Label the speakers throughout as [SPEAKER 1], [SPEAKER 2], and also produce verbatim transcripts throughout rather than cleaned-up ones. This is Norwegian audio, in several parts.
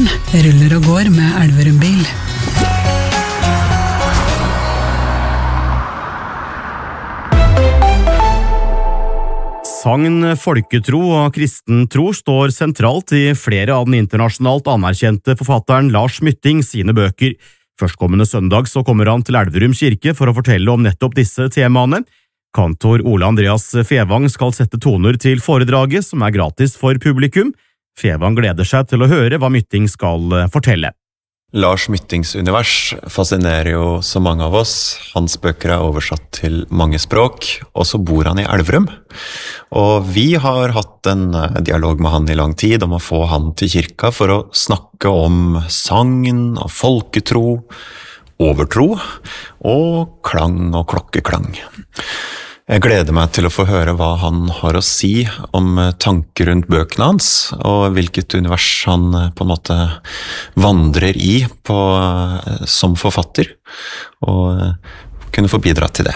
[SPEAKER 1] Morgen ruller og går med Elverum bil.
[SPEAKER 2] Sagn, folketro og kristen tro står sentralt i flere av den internasjonalt anerkjente forfatteren Lars Mytting sine bøker. Førstkommende søndag så kommer han til Elverum kirke for å fortelle om nettopp disse temaene. Kantor Ole Andreas Fevang skal sette toner til foredraget, som er gratis for publikum. Fevang gleder seg til å høre hva Mytting skal fortelle.
[SPEAKER 3] Lars Myttings univers fascinerer jo så mange av oss. Hans bøker er oversatt til mange språk, og så bor han i Elverum. Og vi har hatt en dialog med han i lang tid om å få han til kirka for å snakke om sagn og folketro, overtro og klang og klokkeklang. Jeg gleder meg til å få høre hva han har å si om tanker rundt bøkene hans, og hvilket univers han på en måte vandrer i på, som forfatter, og kunne få bidratt til det.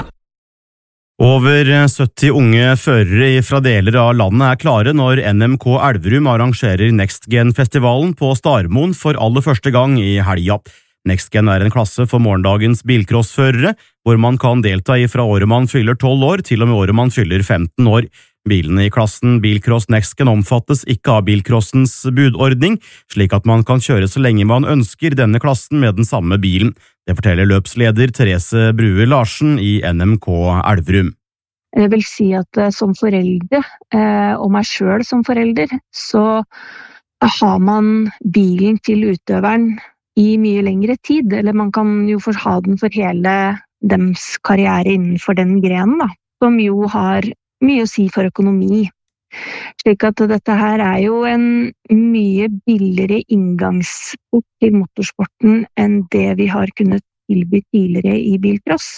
[SPEAKER 2] Over sytti unge førere fra deler av landet er klare når N M K Elverum arrangerer NextGen-festivalen på Starmoen for aller første gang i helga. NextGen er en klasse for morgendagens bilcrossførere, hvor man kan delta i fra året man fyller tolv år til og med året man fyller femten år. Bilene i klassen Bilcross NextGen omfattes ikke av bilcrossens budordning, slik at man kan kjøre så lenge man ønsker denne klassen med den samme bilen. Det forteller løpsleder Therese Brue Larsen i N M K Elverum.
[SPEAKER 4] Jeg vil si at som foreldre, og meg selv som forelder, så har man bilen til utøveren i mye lengre tid, eller man kan jo ha den for hele dems karriere innenfor den grenen, da, som jo har mye å si for økonomi. Slik at dette her er jo en mye billigere inngangsport til motorsporten enn det vi har kunnet tilby tidligere i bilcross.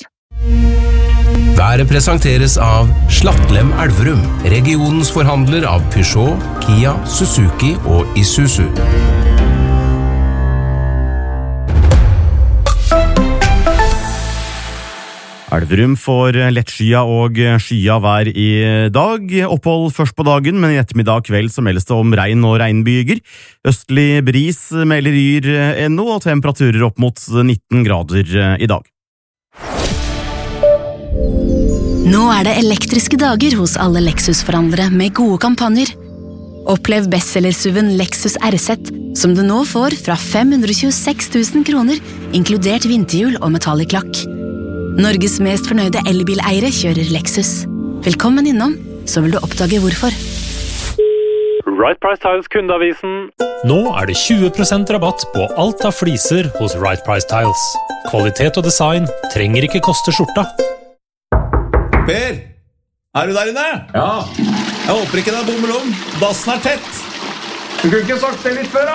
[SPEAKER 5] Været presenteres av Slattlem Elverum, regionens forhandler av Peugeot, Kia, Suzuki og Isuzu.
[SPEAKER 2] Elverum får lettskyet og skyet vær i dag. Opphold først på dagen, men i ettermiddag kveld så meldes det om regn og regnbyger. Østlig bris melder yr ennå, og temperaturer opp mot nitten grader i dag.
[SPEAKER 6] Nå er det elektriske dager hos alle Lexus-forhandlere med gode kampanjer. Opplev bestsellersuven Lexus R Z, som du nå får fra fem hundre tjueseks tusen kroner, inkludert vinterhjul og metallic lakk. Norges mest fornøyde elbileiere kjører Lexus. Velkommen innom, så vil du oppdage hvorfor.
[SPEAKER 7] Right Price Tiles kundeavisen.
[SPEAKER 8] Nå er det tjue prosent rabatt på alt av fliser hos Right Price Tiles. Kvalitet og design trenger ikke koste skjorta.
[SPEAKER 9] Per, er du der inne?
[SPEAKER 10] Ja.
[SPEAKER 9] Jeg håper ikke det er bommel om. Dassen er tett.
[SPEAKER 10] Du kunne ikke sagt det litt før, da?